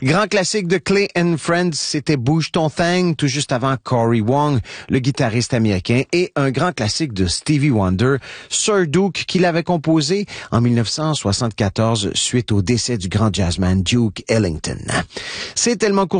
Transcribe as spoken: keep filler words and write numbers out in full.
Grand classique de Clay and Friends, c'était Bouge ton thing, tout juste avant Cory Wong, le guitariste américain, et un grand classique de Stevie Wonder, Sir Duke, qu'il avait composé en mille neuf cent soixante-quatorze suite au décès du grand jazzman Duke Ellington. C'est tellement court